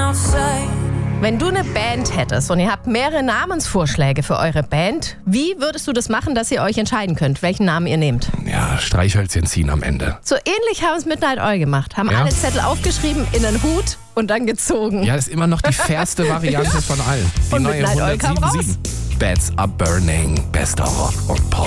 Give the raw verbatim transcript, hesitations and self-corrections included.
Wenn du eine Band hättest und ihr habt mehrere Namensvorschläge für eure Band, wie würdest du das machen, dass ihr euch entscheiden könnt, welchen Namen ihr nehmt? Ja, Streichhölzchen ziehen am Ende. So ähnlich haben es Midnight Oil gemacht. Haben Ja. alle Zettel aufgeschrieben, in den Hut und dann gezogen. Ja, das ist immer noch die fairste Variante von allen. Die Und neue Midnight Oil kam hundertsieben Komma sieben. Beds are burning. Bester Rock und Pop.